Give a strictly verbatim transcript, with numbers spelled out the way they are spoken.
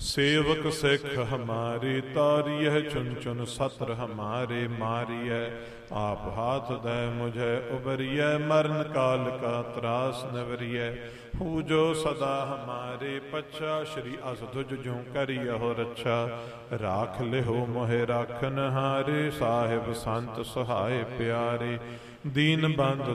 सेवक सिख हमारे तारिय चुन चुन सत्र हमारे मारिय। आप हाथ दे मुझे उबरिय मरण काल का त्रास नवरिय। हूँ जो सदा हमारे पच्छा श्री अस धुज जो करियहो रक्षा। राख लिहो मोहे राखन हारे साहिब संत सहाय प्यारे। दीन बंद